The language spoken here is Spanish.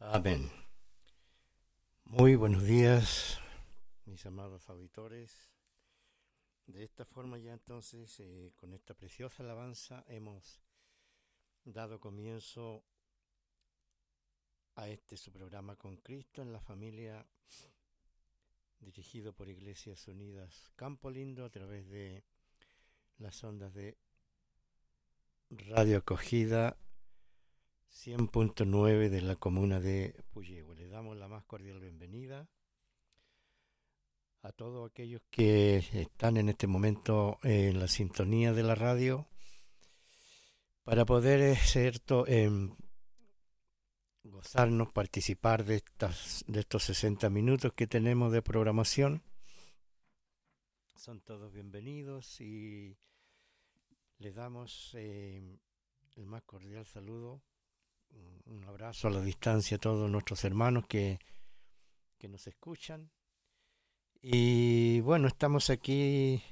Amén. Muy buenos días, mis amados auditores. De esta forma ya entonces, con esta preciosa alabanza, hemos dado comienzo a este su programa con Cristo en la familia, dirigido por Iglesias Unidas Campo Lindo a través de las ondas de Radio Acogida 100.9 de la comuna de Puyehue. Le damos la más cordial bienvenida a todos aquellos que están en este momento en la sintonía de la radio para poder gozarnos, participar de estos 60 minutos que tenemos de programación. Son todos bienvenidos y les damos el más cordial saludo, un abrazo a la distancia a todos nuestros hermanos que nos escuchan. Y bueno, estamos aquí